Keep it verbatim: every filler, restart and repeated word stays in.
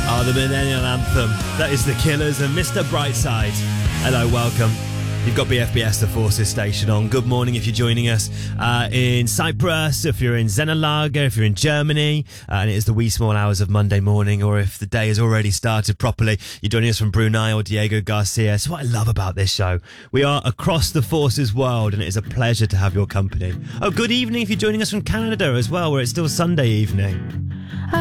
Oh, the Millennial Anthem. That is The Killers and Mister Brightside. Hello, welcome. You've got B F B S, the Forces station on. Good morning if you're joining us uh, in Cyprus, if you're in Zenalager, if you're in Germany, uh, and it is the wee small hours of Monday morning, or if the day has already started properly, you're joining us from Brunei or Diego Garcia. It's what I love about this show. We are across the Forces world, and it is a pleasure to have your company. Oh, good evening if you're joining us from Canada as well, where it's still Sunday evening.